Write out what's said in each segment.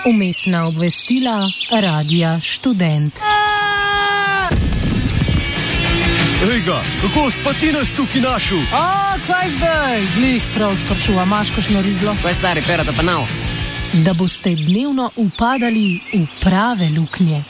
Vmesna obvestila Radia Študent. Ejga, kako spati nas tukaj našel? Kaj zdaj? Glih prav sprašuva, imaš kakšno rizlo? Kaj stari, perata pa nav? Da boste dnevno upadali v prave luknje.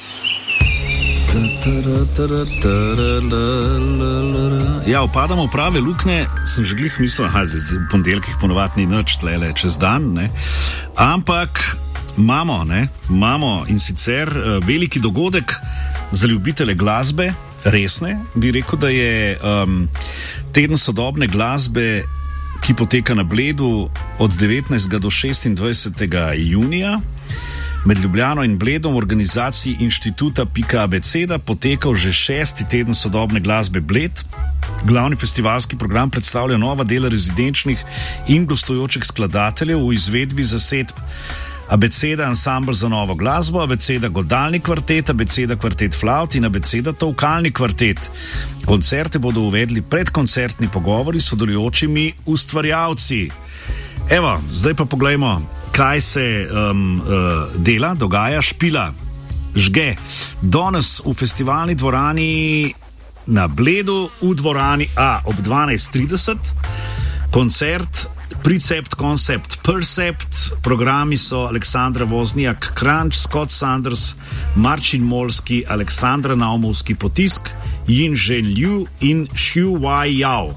Ja, upadamo v prave luknje, sem že glih mislil, v ponedeljkih ponovadi ni nič tlele čez dan, ne? Ampak imamo in sicer veliki dogodek za ljubitele glasbe, resne, bi rekel, da je teden sodobne glasbe, ki poteka na Bledu od 19. do 26. junija. Med Ljubljano in Bledom v organizaciji inštituta Abeceda potekal že 6. teden sodobne glasbe Bled. Glavni festivalski program predstavlja nova dela rezidenčnih in gostujočih skladateljev v izvedbi zasedb Abeceda ansambl za novo glasbo, Abeceda godalni kvartet, Abeceda kvartet flavt in Abeceda tolkalni kvartet. Koncerte bodo uvedli predkoncertni pogovori s sodelujočimi ustvarjalci. Evo, zdaj pa poglejmo, kaj se dogaja, špila, žge. Danes v festivalni dvorani na Bledu, v dvorani A ob 12:30, koncert Precept, Concept, Percept. Programi so Aleksandra Voznjak, Kranč, Scott Sanders, Marcin Molski, Aleksandra Naumovski Potisk, Yin Zhen Liu in Xiu Wai Yao.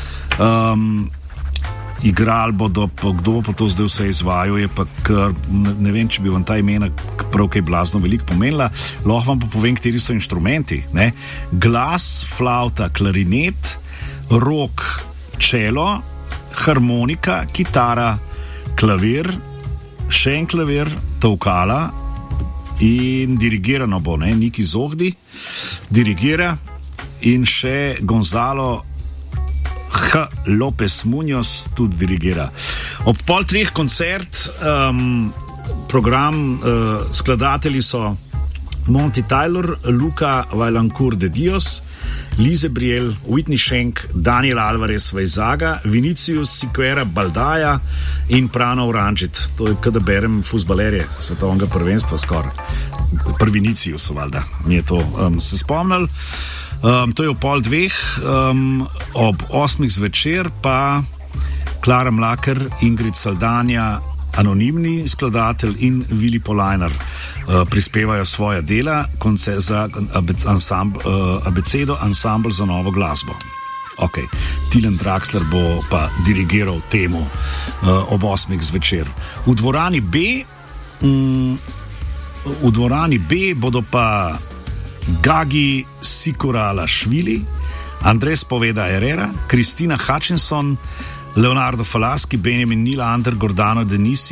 Igrali bodo, kdo pa to zdaj vse izvajal, je pa kar, ne vem, če bi vam ta imena prav kaj blazno veliko pomenila, lahko vam pa povem, kateri so inštrumenti, ne? Glas, flauta, klarinet, rog, čelo, harmonika, kitara, klavir, še en klavir, tolkala in dirigirano bo, ne? Niki Zohdi dirigira in še Gonzalo Lopez Munoz tudi dirigira. Ob 2:30 koncert, program, skladatelji so Monty Taylor, Luca Vaillancourt de Dios, Lise Briel, Whitney Schenk, Daniel Alvarez Vajzaga, Vinicius Siqueira Baldaja in Prano Oranžit. To je, kada berem fuzbalerje svetovnega prvenstva skoraj. Pri Viniciusu, valjda, mi je to se spomnil. To je ob 2:30, ob 8. zvečer pa Klara Mlaker, Ingrid Saldanja, anonimni skladatelj in Vili Polajnar prispevajo svoja dela za Abecedo ansambl za novo glasbo. Ok, Tilen Draxler bo pa dirigiral temu ob 8. zvečer. V dvorani B bodo pa Gagi Sikuralašvili, Andres Poveda Herrera, Kristina Hutchinson, Leonardo Falaschi, Benjamin Nylander, Gordano Denisi,